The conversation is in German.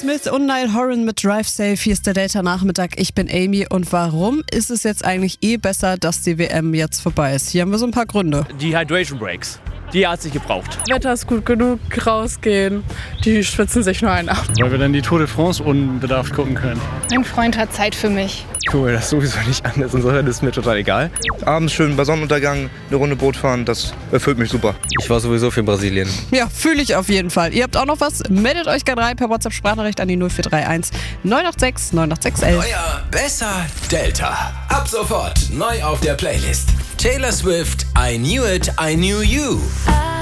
Smith und Niall Horan mit Drive Safe. Hier ist der Delta-Nachmittag. Ich bin Amy. Und warum ist es jetzt eigentlich besser, dass die WM jetzt vorbei ist? Hier haben wir so ein paar Gründe. Die Hydration Breaks. Die hat sich gebraucht. Wetter ist gut genug, rausgehen. Die schwitzen sich nur einen ab. Weil wir dann die Tour de France unbedarft gucken können. Mein Freund hat Zeit für mich. Cool, das ist sowieso nicht anders. Insofern ist mir total egal. Abends schön bei Sonnenuntergang eine Runde Boot fahren, das erfüllt mich super. Ich war sowieso für Brasilien. Ja, fühle ich auf jeden Fall. Ihr habt auch noch was? Meldet euch gerne rein per WhatsApp-Sprachnachricht an die 0431 986 98611. Euer Besser Delta. Ab sofort neu auf der Playlist. Taylor Swift, I Knew It, I Knew You.